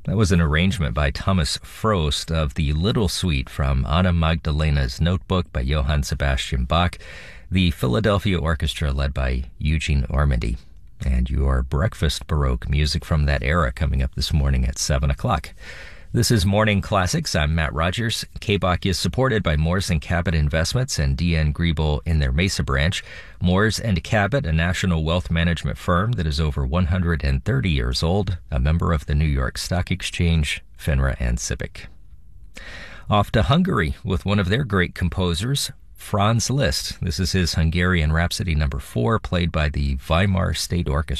That was an arrangement by Thomas Frost of the Little Suite from Anna Magdalena's Notebook by Johann Sebastian Bach, the Philadelphia Orchestra led by Eugene Ormandy. And your breakfast Baroque music from that era coming up this morning at 7 o'clock. This is Morning Classics. I'm Matt Rogers. KBOC is supported by Moores & Cabot Investments and D.N. Griebel in their Mesa branch. Moores & Cabot, a national wealth management firm that is over 130 years old, a member of the New York Stock Exchange, FINRA, and SIPC. Off to Hungary with one of their great composers, Franz Liszt. This is his Hungarian Rhapsody No. 4, played by the Weimar State Orchestra.